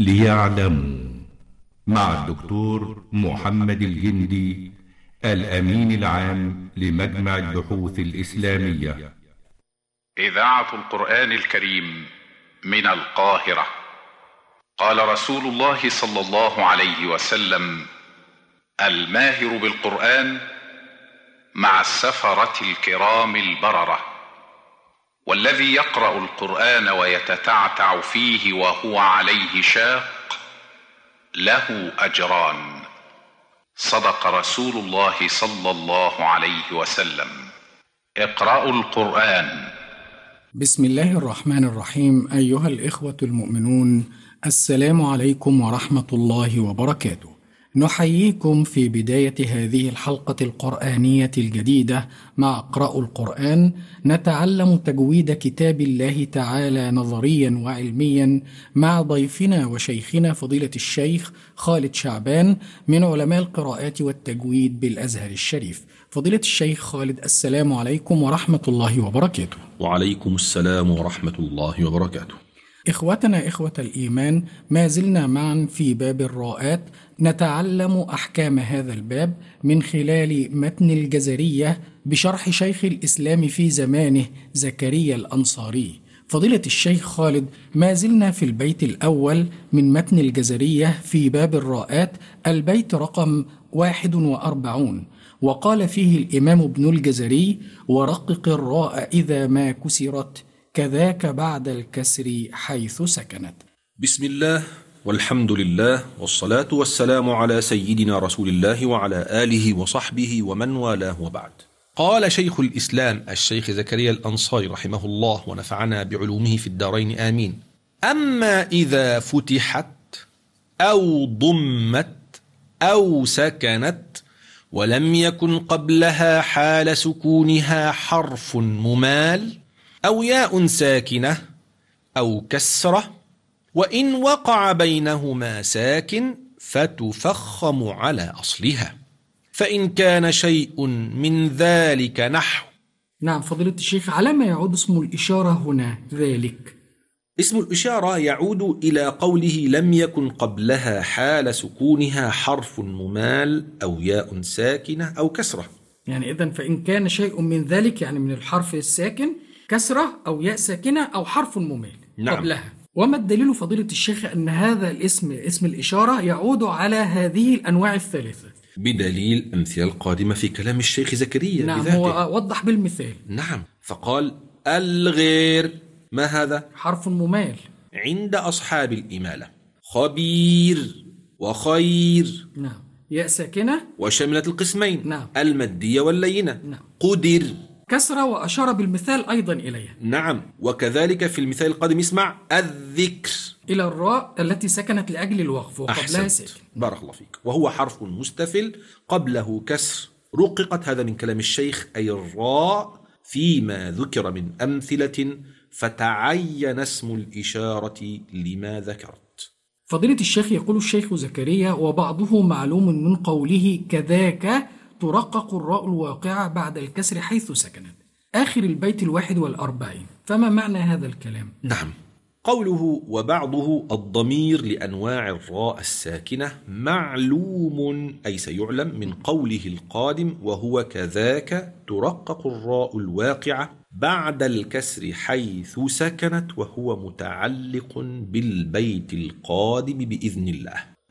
ليعلموا، مع الدكتور محمد الجندي، الأمين العام لمجمع البحوث الإسلامية. إذاعة القرآن الكريم من القاهرة. قال رسول الله صلى الله عليه وسلم: الماهر بالقرآن مع السفرة الكرام البررة، والذي يقرأ القرآن ويتتعتع فيه وهو عليه شاق له أجران. صدق رسول الله صلى الله عليه وسلم. اقرأوا القرآن. بسم الله الرحمن الرحيم. أيها الإخوة المؤمنون، السلام عليكم ورحمة الله وبركاته. نحييكم في بداية هذه الحلقة القرآنية الجديدة مع اقرأوا القرآن، نتعلم تجويد كتاب الله تعالى نظريا وعلميا مع ضيفنا وشيخنا فضيلة الشيخ خالد شعبان من علماء القراءات والتجويد بالأزهر الشريف. فضيلة الشيخ خالد، السلام عليكم ورحمة الله وبركاته. وعليكم السلام ورحمة الله وبركاته. إخوتنا إخوة الإيمان، ما زلنا معا في باب الراءات، نتعلم أحكام هذا الباب من خلال متن الجزرية بشرح شيخ الإسلام في زمانه زكريا الأنصاري. فضيلة الشيخ خالد، ما زلنا في البيت الأول من متن الجزرية في باب الراءات، البيت رقم 41، وقال فيه الإمام ابن الجزري: ورقق الراء إذا ما كسرت، كذاك بعد الكسر حيث سكنت. بسم الله والحمد لله والصلاة والسلام على سيدنا رسول الله وعلى آله وصحبه ومن والاه، وبعد. قال شيخ الإسلام الشيخ زكريا الأنصاري رحمه الله ونفعنا بعلومه في الدارين آمين: أما إذا فتحت أو ضمت أو سكنت ولم يكن قبلها حال سكونها حرف ممال أو ياء ساكنة أو كسرة، وإن وقع بينهما ساكن فتفخم على أصلها، فإن كان شيء من ذلك نحو. نعم فضيلة الشيخ، على ما يعود اسم الإشارة هنا ذلك؟ اسم الإشارة يعود إلى قوله لم يكن قبلها حال سكونها حرف ممال أو ياء ساكنة أو كسرة. يعني إذن فإن كان شيء من ذلك، يعني من الحرف الساكن كسرة أو ياء ساكنة أو حرف ممال نعم. قبلها. وما الدليل فضيلة الشيخ أن هذا الاسم اسم الإشارة يعود على هذه الأنواع الثلاثة؟ بدليل أمثلة القادمة في كلام الشيخ زكريا. نعم بذاته. هو وضح بالمثال. نعم، فقال الغير، ما هذا؟ حرف ممال عند أصحاب الإمالة. خبير وخير. نعم. ياء ساكنة وشملت القسمين. نعم. المادية واللينة. نعم. قدر كسرة، وأشار بالمثال أيضا إليها. نعم، وكذلك في المثال القادم اسمع الذكر إلى الراء التي سكنت لأجل الوقف وقبلها ساكن. بارك الله فيك. وهو حرف مستفل قبله كسر، رققت. هذا من كلام الشيخ، أي الراء فيما ذكر من أمثلة، فتعين اسم الإشارة لما ذكرت. فضيلة الشيخ، يقول الشيخ زكريا: وبعضه معلوم من قوله كذاك ترقق الراء الواقعة بعد الكسر حيث سكنت، آخر البيت 41. فما معنى هذا الكلام؟ نعم، قوله وبعضه الضمير لأنواع الراء الساكنة معلوم، أي سيعلم من قوله القادم: وهو كذاك ترقق الراء الواقعة بعد الكسر حيث سكنت، وهو متعلق بالبيت القادم بإذن الله.